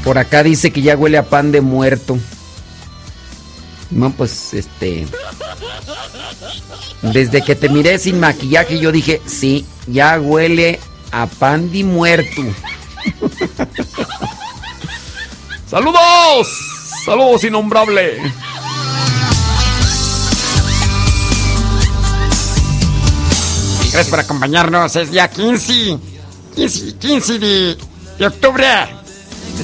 Por acá dice que ya huele a pan de muerto. No, pues desde que te miré sin maquillaje yo dije, sí, ya huele a pan de muerto. ¡Saludos! ¡Saludos, innombrable! Gracias por acompañarnos. Es día 15 de octubre.